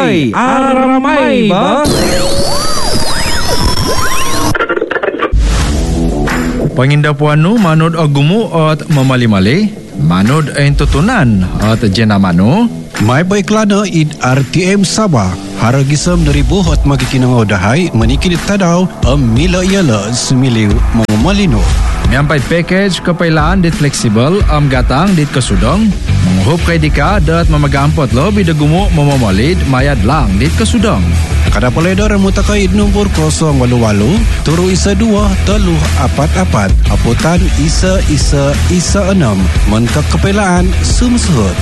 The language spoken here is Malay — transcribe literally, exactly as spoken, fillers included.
Oi, aramai ba? Panginda puanu manod agumu at mamali-mali, manod ang tutunan at jena manu. May baiklana id R T M Sabah. Haragisam dari buhot magikinang odahay manikilid tadaw ang mila yala sumiliw mga malino. Miyampay package kapailaan dit flexible am gatang dit kasudong. Manghup kay di ka dat mamagampot lo bidagumo mamamalid mayad lang dit kasudong. Kada paledar mutakay nombor kosong walu walu turu isa dua teluh apat apat aputan isa isa isa enam. Menkakapelaan sumsuhut.